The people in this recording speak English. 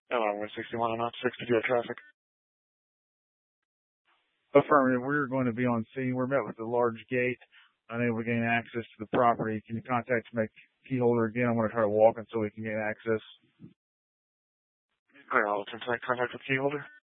Hello, 161 and 60 traffic. Affirmative. We're going to be on scene. We're met with a large gate, unable to gain access to the property. Can you contact my key holder again? I'm going to try to walk until we can gain access. Clear all. Contact with key holder.